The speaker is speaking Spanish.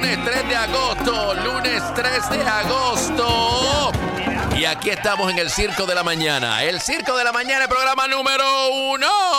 lunes 3 de agosto. Lunes 3 de agosto. Y aquí estamos en el Circo de la Mañana. El Circo de la Mañana, el programa número 1.